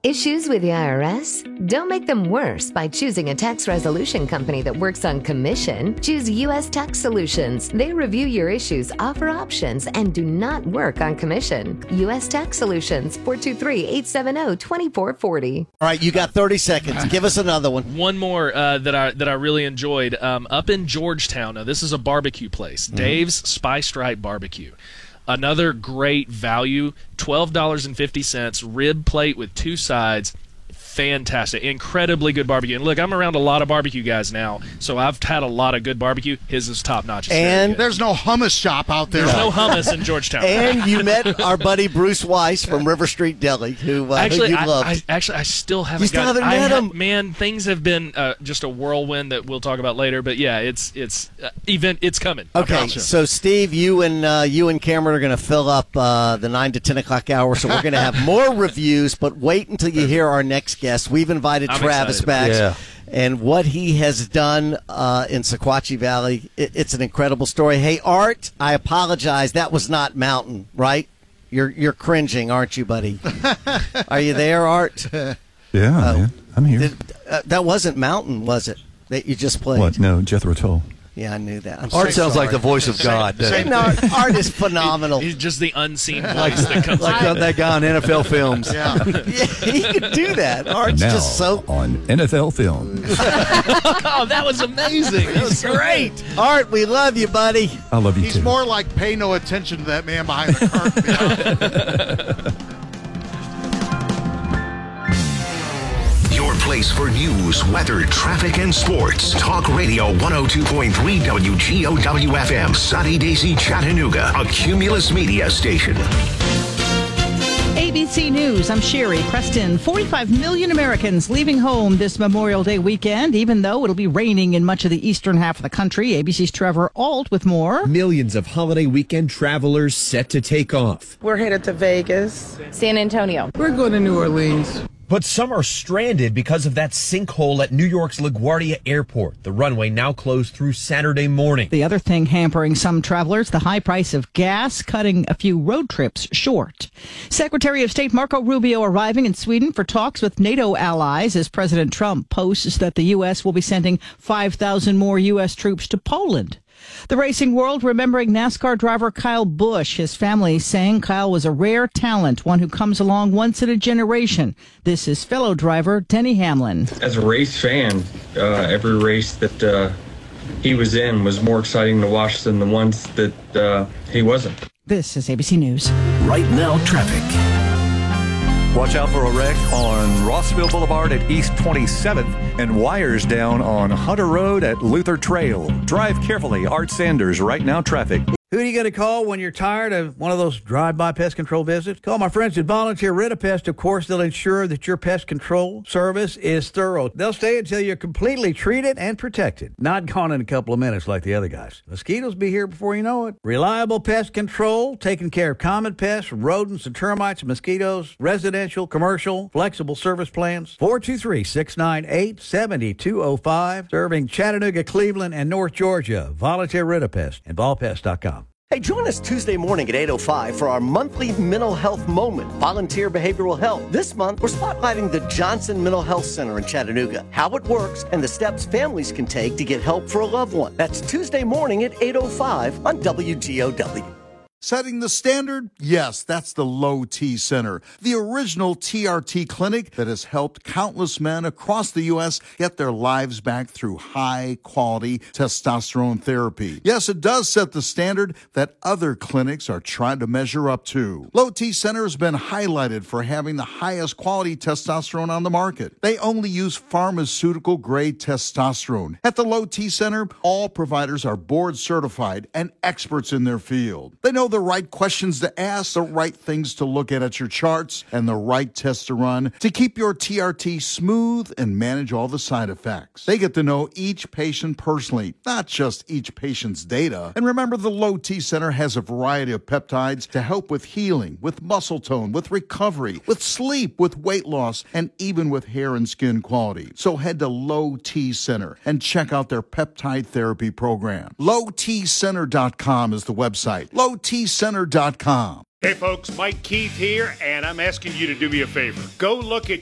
Issues with the IRS? Don't make them worse by choosing a tax resolution company that works on commission. Choose U.S. Tax Solutions. They review your issues, offer options, and do not work on commission. U.S. Tax Solutions, 423-870-2440. All right, you got 30 seconds. Give us another one. One more that I really enjoyed. Up in Georgetown, now this is a barbecue place, Dave's Spice Stripe Barbecue. Another great value, $12.50, rib plate with 2 sides. Fantastic. Incredibly good barbecue. And look, I'm around a lot of barbecue guys now, so I've had a lot lot of good barbecue. His is top-notch. And there's no hummus shop out there. There's no hummus in Georgetown. And you met our buddy Bruce Weiss from River Street Deli, who you love. I still haven't. You still haven't met him? Man, things have been just a whirlwind that we'll talk about later. But yeah, it's coming. Okay, so Steve, you and Cameron are going to fill up the 9 to 10 o'clock hour, so we're going to have more reviews. But wait until you hear our next guest. We've invited Travis back. And what he has done in Sequatchie Valley, it's an incredible story. Hey, Art, I apologize. That was not Mountain, right? You're cringing, aren't you, buddy? Are you there, Art? Yeah, I'm here. That wasn't Mountain, was it, that you just played? What? No, Jethro Tull. Yeah, I knew that. Art sounds like the voice of God. Art is phenomenal. He's just the unseen voice that comes like that guy on NFL Films. Yeah, he could do that. Art's now, just so on NFL Films. Oh, that was amazing. That was great. Art, we love you, buddy. I love you too. He's more like pay no attention to that man behind the curtain. Your place for news, weather, traffic, and sports. Talk Radio 102.3 WGOW-FM. Sunny Daisy, Chattanooga. A Cumulus Media station. ABC News, I'm Sherry Preston. 45 million Americans leaving home this Memorial Day weekend, even though it'll be raining in much of the eastern half of the country. ABC's Trevor Ault with more. Millions of holiday weekend travelers set to take off. We're headed to Vegas, San Antonio. We're going to New Orleans. But some are stranded because of that sinkhole at New York's LaGuardia Airport. The runway now closed through Saturday morning. The other thing hampering some travelers, the high price of gas, cutting a few road trips short. Secretary of State Marco Rubio arriving in Sweden for talks with NATO allies as President Trump posts that the U.S. will be sending 5,000 more U.S. troops to Poland. The racing world remembering NASCAR driver Kyle Busch. His family saying Kyle was a rare talent, one who comes along once in a generation. This is fellow driver Denny Hamlin. As a race fan, every race that he was in was more exciting to watch than the ones that he wasn't. This is ABC News. Right now, traffic. Watch out for a wreck on Rossville Boulevard at East 27th and wires down on Hunter Road at Luther Trail. Drive carefully. Art Sanders, Right Now Traffic. Who do you got to call when you're tired of one of those drive-by pest control visits? Call my friends at Volunteer Ritapest. Of course, they'll ensure that your pest control service is thorough. They'll stay until you're completely treated and protected. Not gone in a couple of minutes like the other guys. Mosquitoes be here before you know it. Reliable pest control, taking care of common pests, rodents and termites, mosquitoes, residential, commercial, flexible service plans. 423-698-7205. Serving Chattanooga, Cleveland, and North Georgia. Volunteer Ritapest and volpest.com. Hey, join us Tuesday morning at 8:05 for our monthly mental health moment, Volunteer Behavioral Health. This month, we're spotlighting the Johnson Mental Health Center in Chattanooga, how it works, and the steps families can take to get help for a loved one. That's Tuesday morning at 8:05 on WGOW. Setting the standard? Yes, that's the Low T Center, the original TRT clinic that has helped countless men across the U.S. get their lives back through high-quality testosterone therapy. Yes, it does set the standard that other clinics are trying to measure up to. Low T Center has been highlighted for having the highest quality testosterone on the market. They only use pharmaceutical-grade testosterone. At the Low T Center, all providers are board-certified and experts in their field. They know the right questions to ask, the right things to look at your charts, and the right tests to run to keep your TRT smooth and manage all the side effects. They get to know each patient personally, not just each patient's data. And remember, the Low T Center has a variety of peptides to help with healing, with muscle tone, with recovery, with sleep, with weight loss, and even with hair and skin quality. So head to Low T Center and check out their peptide therapy program. LowTCenter.com is the website. LowTCenter.com. Hey folks, Mike Keith here, and I'm asking you to do me a favor. Go look at